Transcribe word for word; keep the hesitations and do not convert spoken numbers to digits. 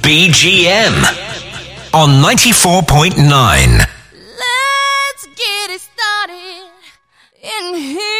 B G M on ninety-four point nine. Let's get it started in here.